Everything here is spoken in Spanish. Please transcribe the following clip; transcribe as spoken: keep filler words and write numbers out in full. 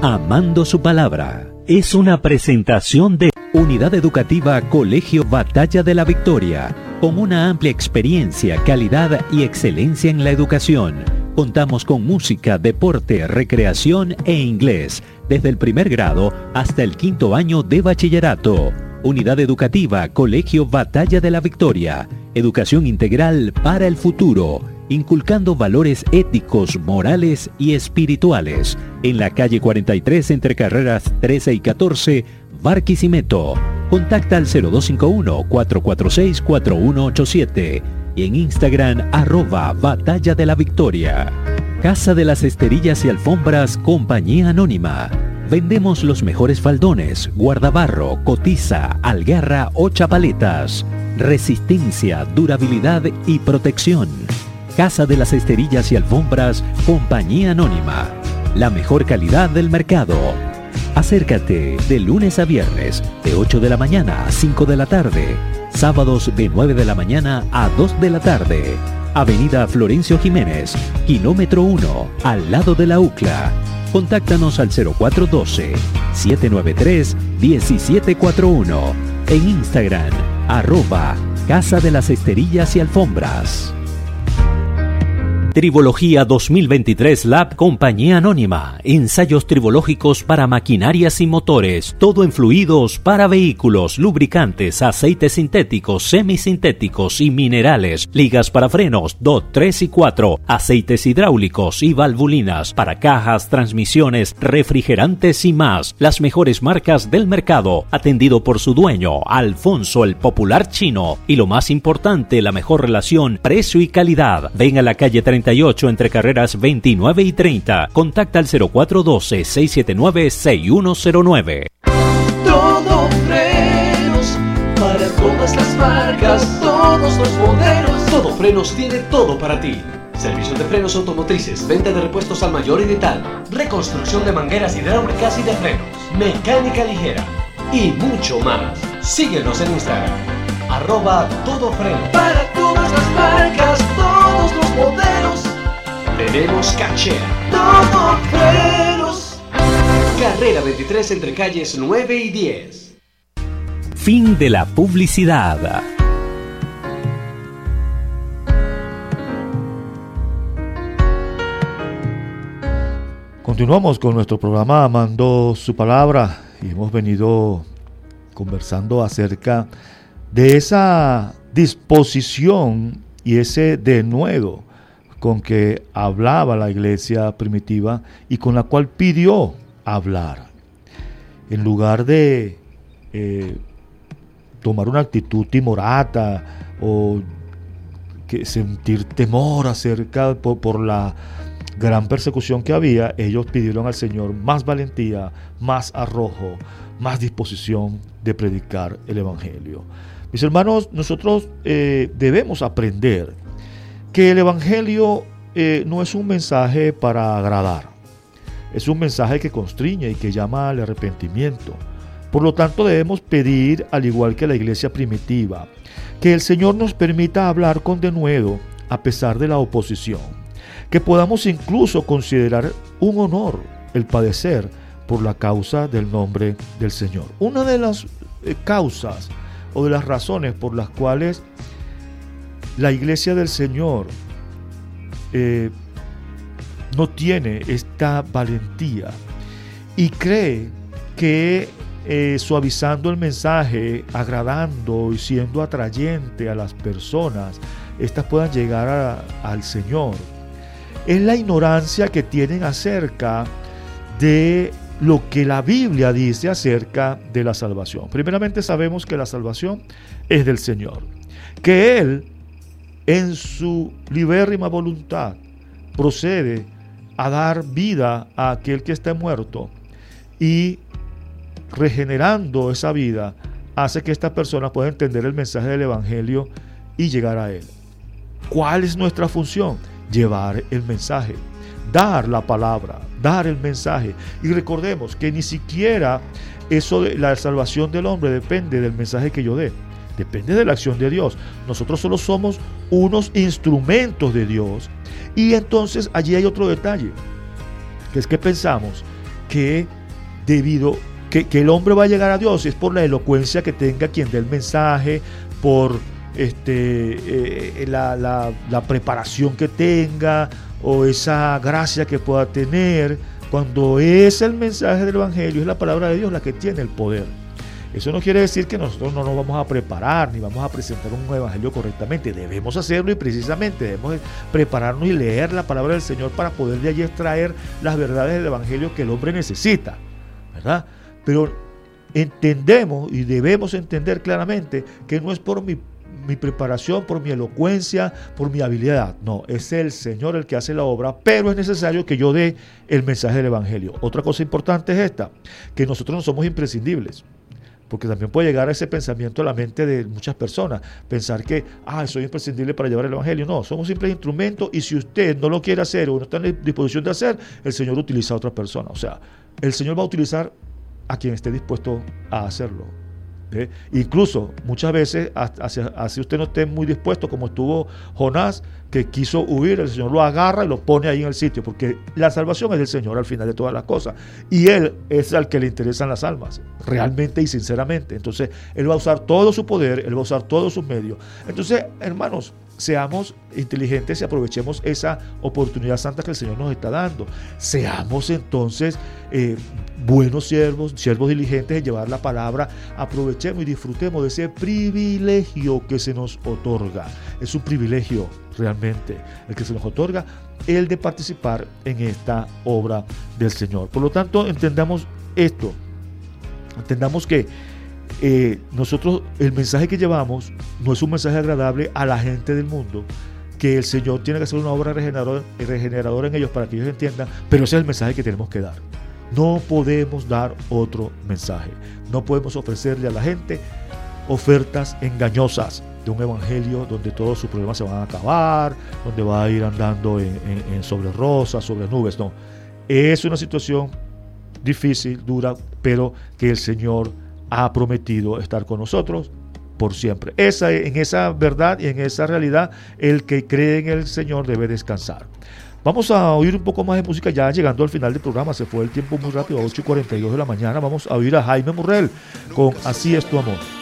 Amando su palabra es una presentación de Unidad Educativa Colegio Batalla de la Victoria, con una amplia experiencia, calidad y excelencia en la educación. Contamos con música, deporte, recreación e inglés, desde el primer grado hasta el quinto año de bachillerato. Unidad Educativa Colegio Batalla de la Victoria, educación integral para el futuro, inculcando valores éticos, morales y espirituales. En la calle cuarenta y tres, entre carreras trece y catorce, Barquisimeto. Contacta al cero dos cinco uno, cuatro cuatro seis, cuatro uno ocho siete y en Instagram arroba Batalla de la Victoria. Casa de las Esterillas y Alfombras, Compañía Anónima. Vendemos los mejores faldones, guardabarro, cotiza, algarra o chapaletas. Resistencia, durabilidad y protección. Casa de las Esterillas y Alfombras, Compañía Anónima. La mejor calidad del mercado. Acércate de lunes a viernes, de ocho de la mañana a cinco de la tarde. Sábados de nueve de la mañana a dos de la tarde. Avenida Florencio Jiménez, kilómetro uno, al lado de la U C L A. Contáctanos al cero cuatro uno dos, siete nueve tres, uno siete cuatro uno. En Instagram, arroba Casa de las Esterillas y Alfombras. Tribología dos mil veintitrés Lab Compañía Anónima. Ensayos tribológicos para maquinarias y motores. Todo en fluidos para vehículos, lubricantes, aceites sintéticos, semisintéticos y minerales. Ligas para frenos D O T tres y cuatro. Aceites hidráulicos y valvulinas para cajas, transmisiones, refrigerantes y más. Las mejores marcas del mercado. Atendido por su dueño, Alfonso el Popular Chino. Y lo más importante, la mejor relación precio y calidad. Ven a la calle treinta y ocho, entre carreras veintinueve y treinta. Contacta al cero cuatro uno dos, seis siete nueve, seis uno cero nueve. Todo frenos, para todas las marcas, todos los modelos. Todo Frenos tiene todo para ti. Servicios de frenos automotrices, venta de repuestos al mayor y de tal, reconstrucción de mangueras hidráulicas y de frenos, mecánica ligera y mucho más. Síguenos en Instagram, arroba Todo Frenos. Para todas las marcas, todos los modelos. Tenemos cachea. Todo Frenos. Carrera veintitrés, entre calles nueve y diez. Fin de la publicidad. Continuamos con nuestro programa Amando su Palabra y hemos venido conversando acerca de esa disposición y ese denuedo con que hablaba la iglesia primitiva y con la cual pidió hablar. En lugar de eh, tomar una actitud timorata o que sentir temor acerca por, por la gran persecución que había, ellos pidieron al Señor más valentía, más arrojo, más disposición de predicar el Evangelio. Mis hermanos, nosotros eh, debemos aprender que el Evangelio eh, no es un mensaje para agradar, es un mensaje que constriñe y que llama al arrepentimiento. Por lo tanto, debemos pedir, al igual que la iglesia primitiva, que el Señor nos permita hablar con denuedo a pesar de la oposición, que podamos incluso considerar un honor el padecer por la causa del nombre del Señor. Una de las eh, causas o de las razones por las cuales la iglesia del Señor eh, no tiene esta valentía y cree que eh, suavizando el mensaje, agradando y siendo atrayente a las personas, éstas puedan llegar a, al Señor, es la ignorancia que tienen acerca de lo que la Biblia dice acerca de la salvación. Primeramente, sabemos que la salvación es del Señor, que Él en su libérrima voluntad procede a dar vida a aquel que está muerto y regenerando esa vida hace que esta persona pueda entender el mensaje del Evangelio y llegar a Él. ¿Cuál es nuestra función? Llevar el mensaje, dar la palabra, dar el mensaje. Y recordemos que ni siquiera eso de la salvación del hombre depende del mensaje que yo dé. Depende de la acción de Dios. Nosotros solo somos unos instrumentos de Dios. Y entonces allí hay otro detalle, que es que pensamos que debido que, que el hombre va a llegar a Dios es por la elocuencia que tenga quien dé el mensaje, por este, eh, la, la, la preparación que tenga o esa gracia que pueda tener, cuando es el mensaje del Evangelio, es la palabra de Dios la que tiene el poder. Eso no quiere decir que nosotros no nos vamos a preparar ni vamos a presentar un evangelio correctamente. Debemos hacerlo, y precisamente debemos prepararnos y leer la palabra del Señor para poder de allí extraer las verdades del evangelio que el hombre necesita, ¿verdad? Pero entendemos y debemos entender claramente que no es por mi, mi preparación, por mi elocuencia, por mi habilidad. No, es el Señor el que hace la obra, pero es necesario que yo dé el mensaje del evangelio. Otra cosa importante es esta, que nosotros no somos imprescindibles. Porque también puede llegar a ese pensamiento a la mente de muchas personas, pensar que, ah, soy imprescindible para llevar el evangelio. No, somos simples instrumentos, y si usted no lo quiere hacer o no está en disposición de hacer, el Señor utiliza a otra persona. O sea, el Señor va a utilizar a quien esté dispuesto a hacerlo. ¿Eh? Incluso muchas veces, así usted no esté muy dispuesto, como estuvo Jonás, que quiso huir, el Señor lo agarra y lo pone ahí en el sitio, porque la salvación es del Señor al final de todas las cosas, y Él es al que le interesan las almas, realmente y sinceramente. Entonces Él va a usar todo su poder, Él va a usar todos sus medios. Entonces, hermanos, seamos inteligentes y aprovechemos esa oportunidad santa que el Señor nos está dando. Seamos entonces eh, buenos siervos, siervos diligentes en llevar la palabra. Aprovechemos y disfrutemos de ese privilegio que se nos otorga. Es un privilegio realmente el que se nos otorga, el de participar en esta obra del Señor. Por lo tanto, entendamos esto, entendamos que Eh, nosotros, el mensaje que llevamos no es un mensaje agradable a la gente del mundo, que el Señor tiene que hacer una obra regeneradora, regeneradora en ellos para que ellos entiendan, pero ese es el mensaje que tenemos que dar. No podemos dar otro mensaje, no podemos ofrecerle a la gente ofertas engañosas de un evangelio donde todos sus problemas se van a acabar, donde va a ir andando en, en, en sobre rosas, sobre nubes. No, es una situación difícil, dura, pero que el Señor ha prometido estar con nosotros por siempre. Esa, en esa verdad y en esa realidad, el que cree en el Señor debe descansar. Vamos a oír un poco más de música ya llegando al final del programa. Se fue el tiempo muy rápido, a ocho y cuarenta y dos de la mañana. Vamos a oír a Jaime Murrell con Así es tu amor.